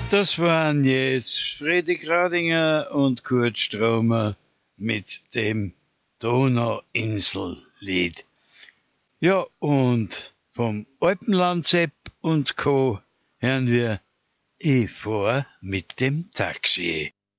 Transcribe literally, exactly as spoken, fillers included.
Das waren jetzt Fredrik Radinger und Kurt Stromer mit dem Donauinsellied. Ja, und vom Alpenlandsepp und Co. hören wir Ich fahr mit dem Taxi.